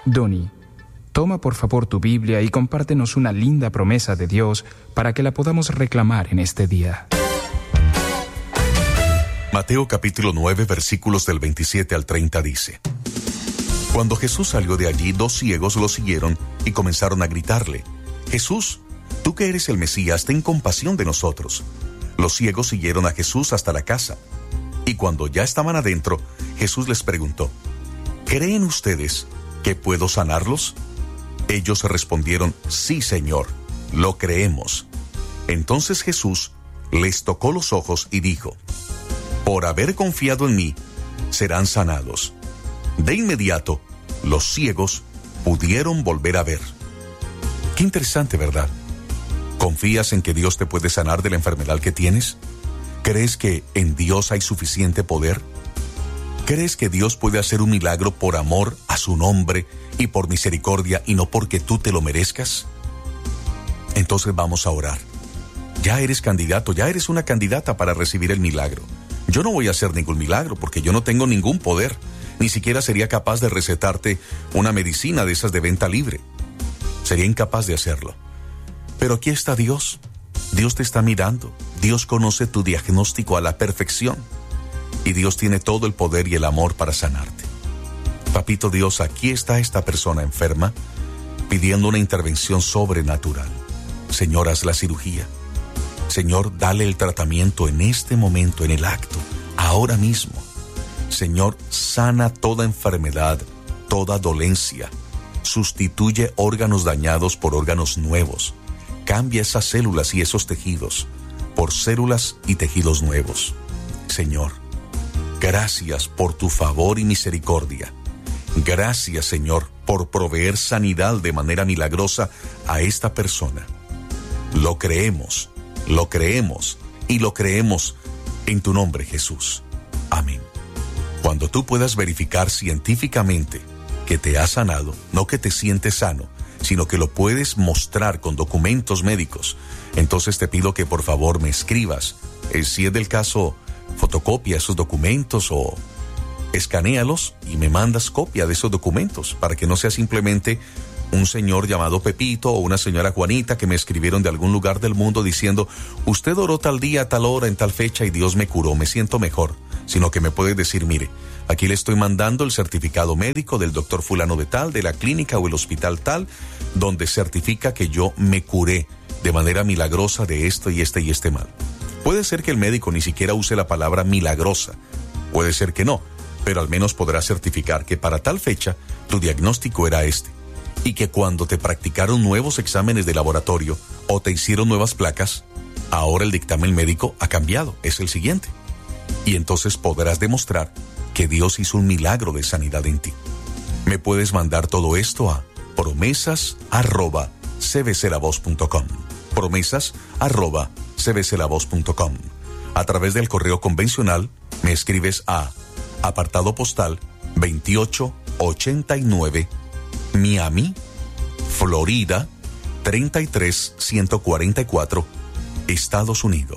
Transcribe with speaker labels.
Speaker 1: Donnie, toma por favor tu Biblia y compártenos una linda promesa de Dios para que la podamos reclamar en este día.
Speaker 2: Mateo capítulo 9, versículos del 27 al 30 dice: Cuando Jesús salió de allí, 2 ciegos lo siguieron y comenzaron a gritarle: Jesús, tú que eres el Mesías, ten compasión de nosotros. Los ciegos siguieron a Jesús hasta la casa. Y cuando ya estaban adentro, Jesús les preguntó: ¿Creen ustedes que puedo sanarlos? Ellos respondieron: Sí, Señor, lo creemos. Entonces Jesús les tocó los ojos y dijo: Por haber confiado en mí, serán sanados. De inmediato, los ciegos pudieron volver a ver. Qué interesante, ¿verdad? ¿Confías en que Dios te puede sanar de la enfermedad que tienes? ¿Crees que en Dios hay suficiente poder? ¿Crees que Dios puede hacer un milagro por amor a su nombre y por misericordia y no porque tú te lo merezcas? Entonces vamos a orar. Ya eres candidato, ya eres una candidata para recibir el milagro. Yo no voy a hacer ningún milagro porque yo no tengo ningún poder. Ni siquiera sería capaz de recetarte una medicina de esas de venta libre. Sería incapaz de hacerlo. Pero aquí está Dios. Dios te está mirando. Dios conoce tu diagnóstico a la perfección. Y Dios tiene todo el poder y el amor para sanarte. Papito Dios, aquí está esta persona enferma pidiendo una intervención sobrenatural. Señor, haz la cirugía. Señor, dale el tratamiento en este momento, en el acto, ahora mismo. Señor, sana toda enfermedad, toda dolencia. Sustituye órganos dañados por órganos nuevos. Cambia esas células y esos tejidos por células y tejidos nuevos. Señor, gracias por tu favor y misericordia. Gracias, Señor, por proveer sanidad de manera milagrosa a esta persona. Lo creemos y lo creemos en tu nombre, Jesús. Amén. Cuando tú puedas verificar científicamente que te has sanado, no que te sientes sano, sino que lo puedes mostrar con documentos médicos, entonces te pido que por favor me escribas. Si es del caso, fotocopia esos documentos o escanéalos y me mandas copia de esos documentos para que no sea simplemente un señor llamado Pepito o una señora Juanita que me escribieron de algún lugar del mundo diciendo: usted oró tal día, tal hora, en tal fecha y Dios me curó, me siento mejor. Sino que me puedes decir: mire, aquí le estoy mandando el certificado médico del doctor fulano de tal, de la clínica o el hospital tal, donde certifica que yo me curé de manera milagrosa de esto y este mal. Puede ser que el médico ni siquiera use la palabra milagrosa, puede ser que no, pero al menos podrá certificar que para tal fecha tu diagnóstico era este, y que cuando te practicaron nuevos exámenes de laboratorio o te hicieron nuevas placas, ahora el dictamen médico ha cambiado, es el siguiente. Y entonces podrás demostrar que Dios hizo un milagro de sanidad en ti. Me puedes mandar todo esto a promesas@cbclavoz.com. promesas@cbclavoz.com. A través del correo convencional me escribes a apartado postal 2889, Miami, Florida 33144, Estados Unidos.